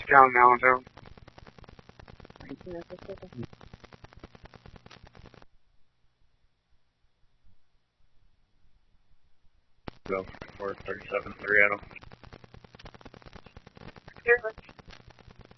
Down now, though. Go for 37-3 at him.